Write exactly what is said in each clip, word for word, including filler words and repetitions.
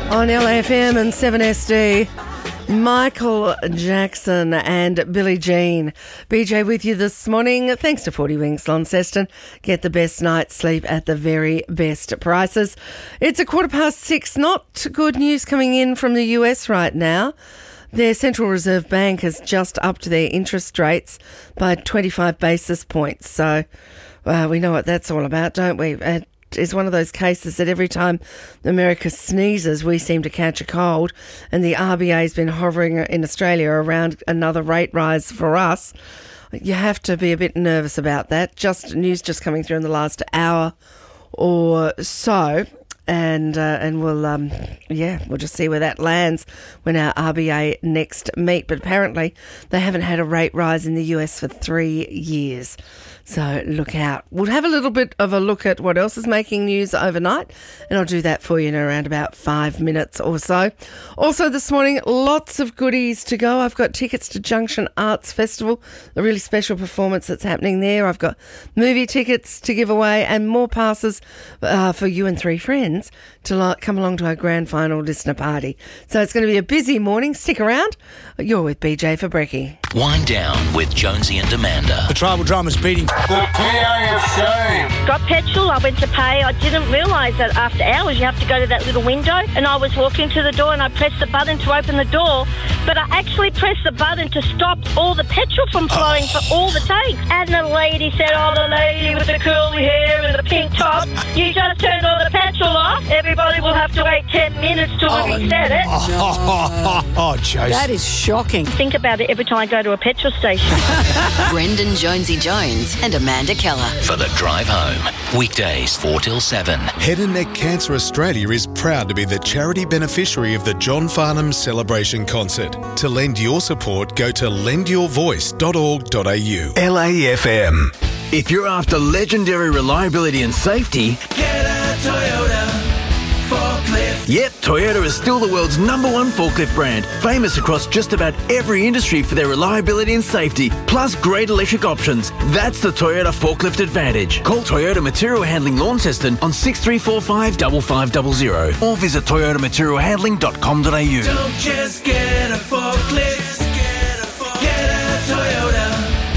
On L A F M and seven S D, Michael Jackson and Billie Jean. B J with you this morning. Thanks to forty Winks Launceston. Get the best night's sleep at the very best prices. It's a quarter past six. Not good news coming in from the U S right now. Their Central Reserve Bank has just upped their interest rates by twenty-five basis points. So uh, we know what that's all about, don't we? Uh, is one of those cases that every time America sneezes, we seem to catch a cold, and the R B A has been hovering in Australia around another rate rise for us. You have to be a bit nervous about that. Just news just coming through in the last hour or so. And uh, and we'll um yeah we'll just see where that lands when our R B A next meet. But apparently they haven't had a rate rise in the U S for three years. So look out. We'll have a little bit of a look at what else is making news overnight, and I'll do that for you in around about five minutes or so. Also this morning, lots of goodies to go. I've got tickets to Junction Arts Festival, a really special performance that's happening there. I've got movie tickets to give away and more passes uh, for you and three friends to lo- come along to our grand final listener party. So it's going to be a busy morning. Stick around. You're with B J for Brekkie. Wind down with Jonesy and Amanda. The tribal drama's beating. The P A of shame. Got petrol, I went to pay. I didn't realise that after hours you have to go to that little window, and I was walking to the door and I pressed the button to open the door, but I actually pressed the button to stop all the petrol from flowing oh. for all the tanks. And the lady said, oh, the lady with the curly hair and the pink top, you just turned all the petrol off. Everybody will have to wait ten minutes to oh, reset it. Oh, oh, oh, oh, Jose. That is shocking. Think about it every time I go to a petrol station. Brendan Jonesy Jones and Amanda Keller. For the drive home. Weekdays four till seven. Head and Neck Cancer Australia is proud to be the charity beneficiary of the John Farnham Celebration Concert. To lend your support, go to lend your voice dot org dot a u. L A F M. If you're after legendary reliability and safety, get a Toyota forklift. Yep, Toyota is still the world's number one forklift brand, famous across just about every industry for their reliability and safety, plus great electric options. That's the Toyota Forklift Advantage. Call Toyota Material Handling Launceston on six three four five five five zero zero or visit toyota material handling dot com dot a u. Don't just get a forklift, get a, forklift. Get a Toyota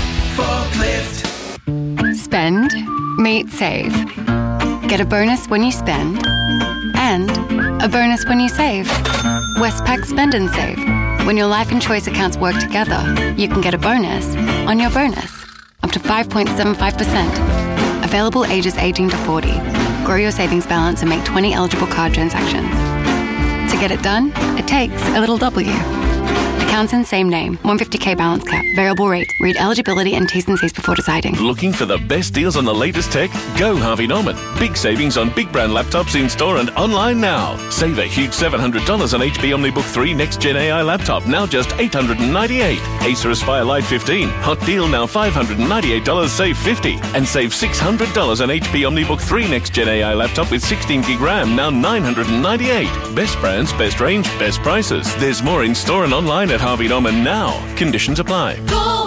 forklift. Spend, meet, save. Get a bonus when you spend, and a bonus when you save. Westpac Spend and Save. When your life and choice accounts work together, you can get a bonus on your bonus, up to five point seven five percent. Available ages eighteen to forty. Grow your savings balance and make twenty eligible card transactions. To get it done, it takes a little W. Accounts in same name. one hundred fifty thousand balance cap. Variable rate. Read eligibility and T's and C's before deciding. Looking for the best deals on the latest tech? Go Harvey Norman. Big savings on big brand laptops in store and online now. Save a huge seven hundred dollars on H P OmniBook three Next Gen A I laptop, now just eight hundred ninety-eight dollars. Acer Aspire Lite fifteen. Hot deal now five hundred ninety-eight dollars, save fifty dollars. And save six hundred dollars on H P OmniBook three Next Gen A I laptop with sixteen gig RAM, now nine hundred ninety-eight dollars. Best brands, best range, best prices. There's more in store and online at Harvey Norman now. Conditions apply. Go,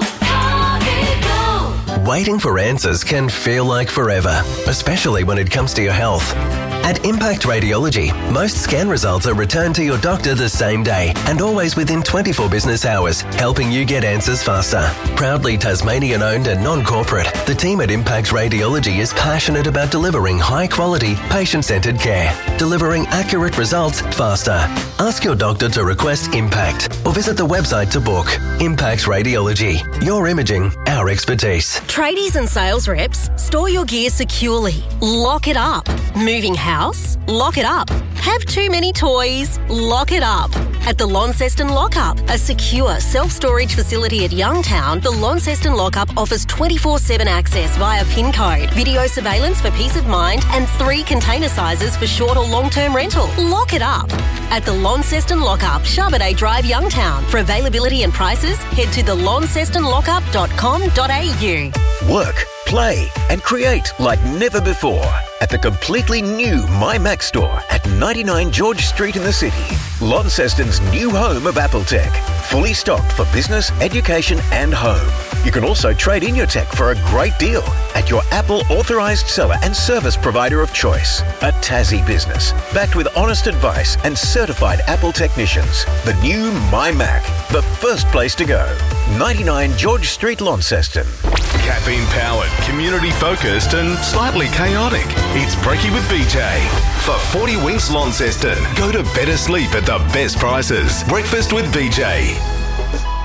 Harvey, go. Waiting for answers can feel like forever, especially when it comes to your health. At Impact Radiology, most scan results are returned to your doctor the same day and always within twenty-four business hours, helping you get answers faster. Proudly Tasmanian-owned and non-corporate, the team at Impact Radiology is passionate about delivering high-quality, patient-centred care, delivering accurate results faster. Ask your doctor to request Impact or visit the website to book. Impact Radiology, your imaging, our expertise. Tradies and sales reps, store your gear securely. Lock it up. Moving house? Lock it up. Have too many toys? Lock it up. At the Launceston Lockup, a secure self-storage facility at Youngtown, the Launceston Lockup offers twenty-four seven access via PIN code, video surveillance for peace of mind, and three container sizes for short or long-term rental. Lock it up. At the Launceston Lockup, Charbonnet Drive, Youngtown. For availability and prices, head to the launceston lockup dot com dot a u. Work, play and create like never before at the completely new MyMac store at ninety-nine George Street in the city. Launceston's new home of Apple Tech. Fully stocked for business, education and home. You can also trade in your tech for a great deal at your Apple authorised seller and service provider of choice. A Tassie business, backed with honest advice and certified Apple technicians. The new My Mac, the first place to go. ninety-nine George Street, Launceston. Caffeine-powered, community-focused and slightly chaotic. It's Brekkie with B J. For forty Winks Launceston, go to better sleep at the best prices. Breakfast with B J.